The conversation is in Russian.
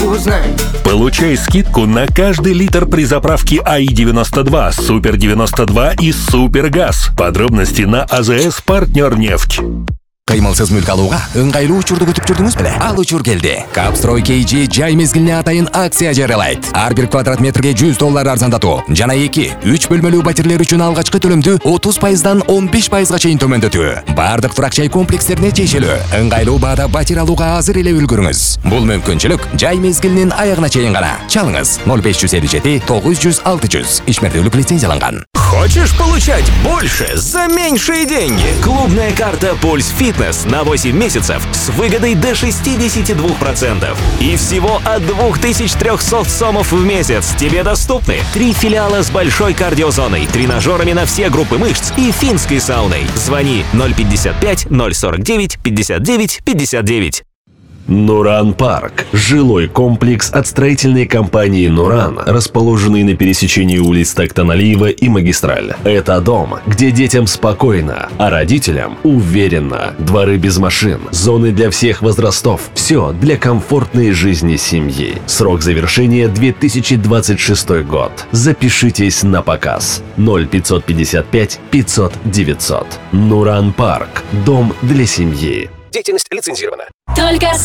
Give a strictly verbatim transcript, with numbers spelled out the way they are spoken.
узнай. Получай скидку на каждый литр при заправке АИ девяносто два, Супер девяносто два и Супер Газ. Подробности на АЗС Партнер нефть. Кыймылсыз мүлк алууга ыңгайлуу учурду күтүп жүрдүңүз беле? Ал учур келди. Капстрой кей джи жай мезгилине атайын акция жарыялайт. Ар бир квадрат метрге жүз доллар арзандатуу жана эки үч бөлмөлүү пәтерлер үчүн алгачкы төлөмдү отуз пайыздан он беш пайызга чейин төмөндөтүү. Бардык турак жай комплекстерине тиешелүү. Ыңгайлуу баада батир алууга азыр эле үлгүрүңүз. Бул мүмкүнчүлүк жай мезгилинин аягына чейин гана. Чалыңыз ноль беш жүз элүү жети тогуз жүз алты жүз. Ишмердүүлүк лицензияланган. Хочешь получать больше за меньшие деньги? Клубная карта Пульс Фитнес на восемь месяцев с выгодой до шестидесяти двух процентов. И всего от двух тысяч трёхсот сомов в месяц тебе доступны три филиала с большой кардиозоной, тренажерами на все группы мышц и финской сауной. Звони ноль пятьдесят пять ноль сорок девять пятьдесят девять пятьдесят девять. Нуран Парк. Жилой комплекс от строительной компании «Нуран», расположенный на пересечении улиц Токтаналиева и Магистраль. Это дом, где детям спокойно, а родителям уверенно. Дворы без машин, зоны для всех возрастов. Все для комфортной жизни семьи. Срок завершения две тысячи двадцать шестой год. Запишитесь на показ. ноль пятьсот пятьдесят пять пятьсот девятьсот. Нуран Парк. Дом для семьи. Деятельность лицензирована. Только